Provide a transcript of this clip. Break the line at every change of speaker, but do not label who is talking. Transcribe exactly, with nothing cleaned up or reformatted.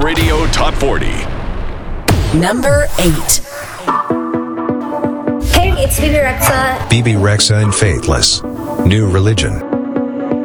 Radio Top forty.
Number eight.
Hey, it's Bibi Rexa.
Bibi Rexa and Faithless. New Religion.